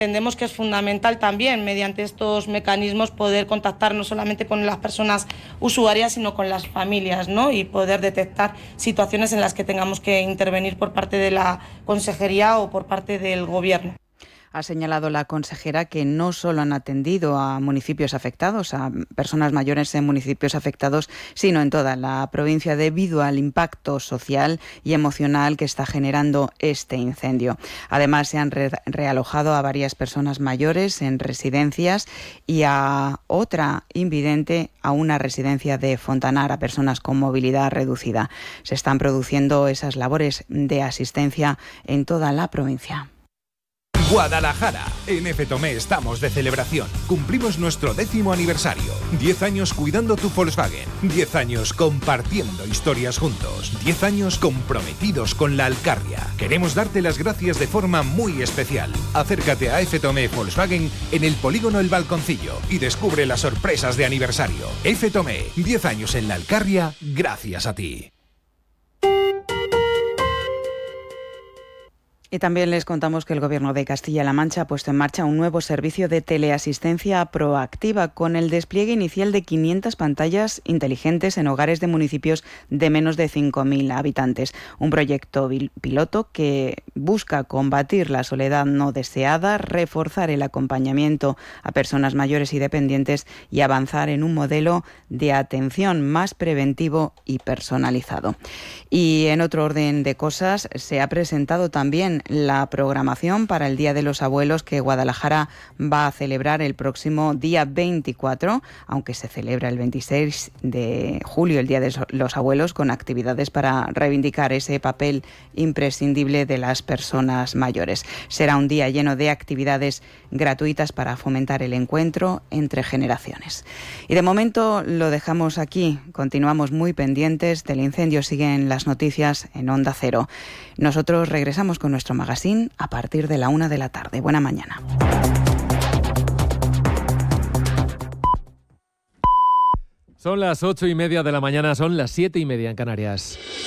Entendemos que es fundamental también, mediante estos mecanismos, poder contactar no solamente con las personas usuarias, sino con las familias, ¿no? Y poder detectar situaciones en las que tengamos que intervenir por parte de la Consejería o por parte del Gobierno. Ha señalado la consejera que no solo han atendido a municipios afectados, a personas mayores en municipios afectados, sino en toda la provincia debido al impacto social y emocional que está generando este incendio. Además, se han realojado a varias personas mayores en residencias y a otra invidente a una residencia de Fontanar, a personas con movilidad reducida. Se están produciendo esas labores de asistencia en toda la provincia. Guadalajara. En FTOME estamos de celebración. Cumplimos nuestro 10º aniversario. 10 años cuidando tu Volkswagen. 10 años compartiendo historias juntos. 10 años comprometidos con la Alcarria. Queremos darte las gracias de forma muy especial. Acércate a FTOME Volkswagen en el polígono El Balconcillo y descubre las sorpresas de aniversario. FTOME, 10 años en la Alcarria, gracias a ti. Y también les contamos que el Gobierno de Castilla-La Mancha ha puesto en marcha un nuevo servicio de teleasistencia proactiva con el despliegue inicial de 500 pantallas inteligentes en hogares de municipios de menos de 5.000 habitantes. Un proyecto piloto que busca combatir la soledad no deseada, reforzar el acompañamiento a personas mayores y dependientes y avanzar en un modelo de atención más preventivo y personalizado. Y en otro orden de cosas, se ha presentado también la programación para el Día de los Abuelos que Guadalajara va a celebrar el próximo día 24, aunque se celebra el 26 de julio, el Día de los Abuelos, con actividades para reivindicar ese papel imprescindible de las personas mayores. Será un día lleno de actividades gratuitas para fomentar el encuentro entre generaciones. Y de momento lo dejamos aquí. Continuamos muy pendientes del incendio. Siguen las noticias en Onda Cero. Nosotros regresamos con nuestro magazine a partir de la 1 de la tarde. Buena mañana. Son las 8:30 de la mañana, son las 7:30 en Canarias.